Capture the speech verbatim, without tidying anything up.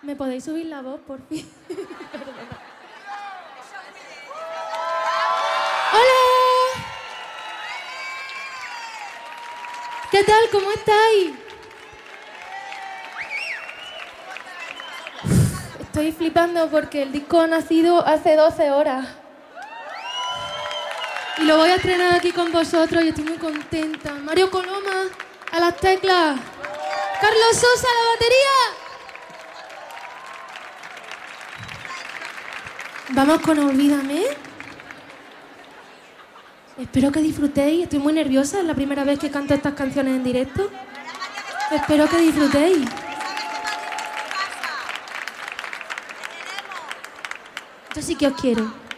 ¿Me podéis subir la voz, por fin? ¡Hola! ¿Qué tal? ¿Cómo estáis? Uf, estoy flipando porque el disco ha nacido hace doce horas. Y lo voy a estrenar aquí con vosotros y estoy muy contenta. Mario Coloma, a las teclas. Carlos Sosa, a la batería. Vamos con Olvídame. Espero que disfrutéis. Estoy muy nerviosa, es la primera vez que canto estas canciones en directo. Espero que disfrutéis. Yo sí que os quiero.